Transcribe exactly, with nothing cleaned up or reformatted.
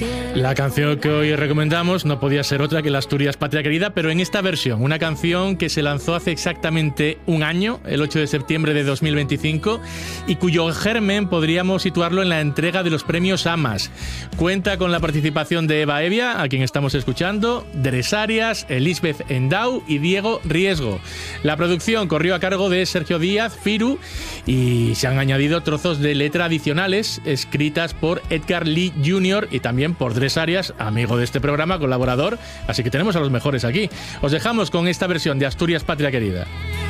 La canción que hoy recomendamos no podía ser otra que la Asturias Patria Querida, pero en esta versión, una canción que se lanzó hace exactamente un año, el ocho de septiembre de dos mil veinticinco, y cuyo germen podríamos situarlo en la entrega de los premios AMAS. Cuenta con la participación de Eva Evia, a quien estamos escuchando, Dres Arias, Elizabeth Endau y Diego Riesgo. La producción corrió a cargo de Sergio Díaz, Firu, y se han añadido trozos de letra adicionales escritas por Edgar Lee junior y también por Dres Arias, amigo de este programa, colaborador, así que tenemos a los mejores aquí. Os dejamos con esta versión de Asturias Patria Querida.